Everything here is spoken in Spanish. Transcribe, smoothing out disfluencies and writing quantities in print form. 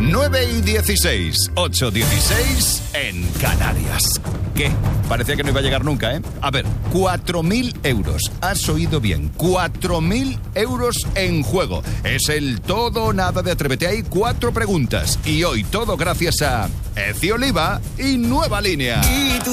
9:16, 8:16 en Canarias. ¿Qué? Parecía que no iba a llegar nunca, ¿eh? A ver, 4.000 euros. Has oído bien, 4.000 euros en juego. Es el todo o nada de Atrévete. Hay 4 preguntas. Y hoy todo gracias a Eci Oliva y Nueva Línea. Y tú